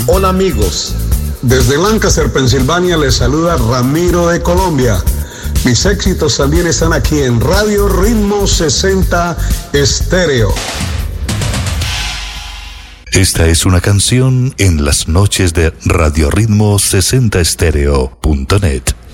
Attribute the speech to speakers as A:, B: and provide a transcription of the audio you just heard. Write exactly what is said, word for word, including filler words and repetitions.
A: Hola amigos, desde Lancaster, Pensilvania les saluda Ramiro de Colombia. Mis éxitos también están aquí en Radio Ritmo sesenta Estéreo.
B: Esta es una canción en las noches de Radio Ritmo sesenta Estéreo punto net.